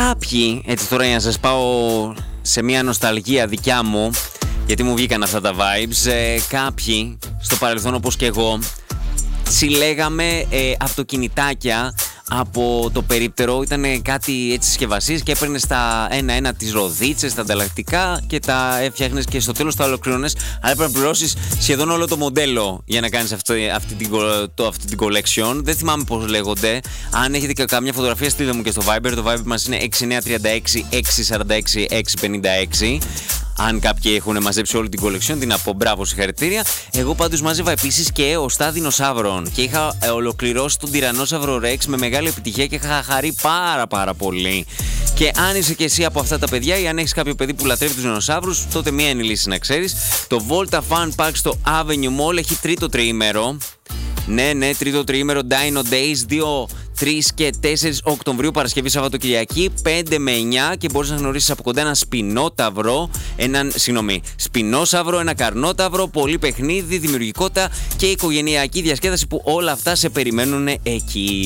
Κάποιοι, έτσι τώρα για να σας πάω σε μια νοσταλγία δικιά μου, γιατί μου βγήκαν αυτά τα vibes, κάποιοι στο παρελθόν όπως και εγώ συλλέγαμε αυτοκινητάκια από το περίπτερο. Ήταν κάτι έτσι συσκευασίες και έπαιρνες τα ένα-ένα τις ροδίτσες, τα ανταλλακτικά και τα έφτιαχνες και στο τέλος τα ολοκληρώνες. Αλλά έπρεπε να πληρώσεις σχεδόν όλο το μοντέλο για να κάνεις αυτή την collection. Δεν θυμάμαι πώς λέγονται. Αν έχετε καμιά φωτογραφία, στείλτε μου και στο Viber. Το Viber μας είναι 6936-646-656. Αν κάποιοι έχουν μαζέψει όλη την collection, την από μπράβο, συγχαρητήρια. Εγώ πάντως μάζευα επίσης και οστά δεινοσαύρων και είχα ολοκληρώσει τον τυρανόσαυρο Rex με μεγάλη επιτυχία και είχα χαρεί πάρα πολύ. Και αν είσαι και εσύ από αυτά τα παιδιά ή αν έχεις κάποιο παιδί που λατρεύει τους δεινοσαύρους, τότε μία είναι η λύση να ξέρεις. Το Volta Fun Park στο Avenue Mall έχει τρίτο τριήμερο. Ναι, τρίτο τριήμερο Dino Days 2, 3 και 4 Οκτωβρίου, Παρασκευή, Σαββατοκυριακή, 5 με 9, και μπορείς να γνωρίσεις από κοντά έναν σπινόσαυρο, ένα καρνόταυρο, πολύ παιχνίδι, δημιουργικότητα και οικογενειακή διασκέδαση που όλα αυτά σε περιμένουν εκεί.